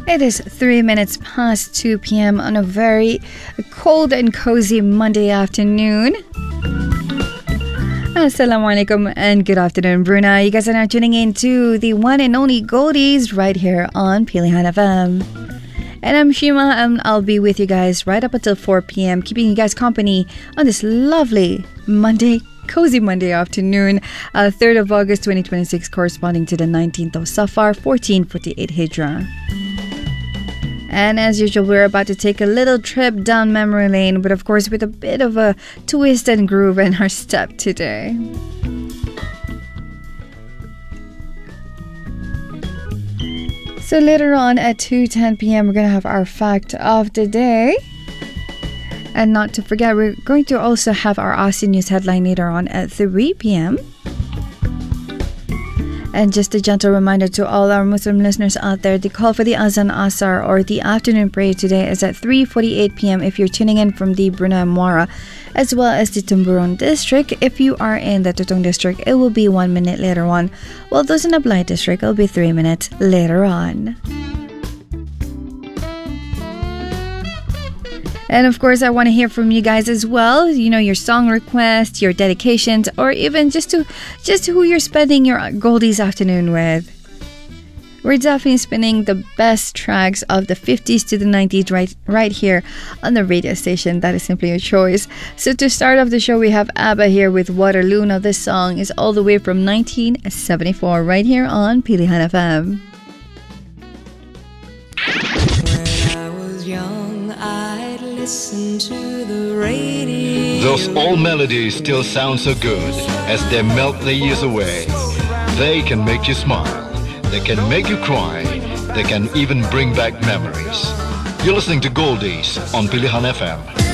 It is 3 minutes past 2 p.m. on a very cold and cozy Monday afternoon. Assalamualaikum and good afternoon, Brunei. You guys are now tuning in to the one and only Goldies right here on Pilihan FM. And I'm Shima and I'll be with you guys right up until 4 p.m. keeping you guys company on this lovely Monday, cozy Monday afternoon, 3rd of August 2026, corresponding to the 19th of Safar 1448 Hijrah. And as usual, we're about to take a little trip down memory lane, but of course with a bit of a twist and groove in our step today. So later on at 2:10 p.m. we're going to have our fact of the day. And not to forget, we're going to also have our Aussie News headline later on at 3 p.m. And just a gentle reminder to all our Muslim listeners out there, the call for the Azan Asar or the afternoon prayer today is at 3:48 p.m. if you're tuning in from the Brunei Muara, as well as the Tumburon district. If you are in the Tutong district, it will be 1 minute later on, while those in the Ablay district, it'll be 3 minutes later on. And of course, I want to hear from you guys as well. You know, your song requests, your dedications, or even just who you're spending your Goldies afternoon with. We're definitely spinning the best tracks of the 50s to the 90s right here on the radio station. That is simply a choice. So to start off the show, we have ABBA here with Waterloo. Now this song is all the way from 1974 right here on Pilihan FM. When I was young, I'd listen to the radio. Those old melodies still sound so good as they melt the years away. They can make you smile. They can make you cry. They can even bring back memories. You're listening to Goldies on Pilihan FM.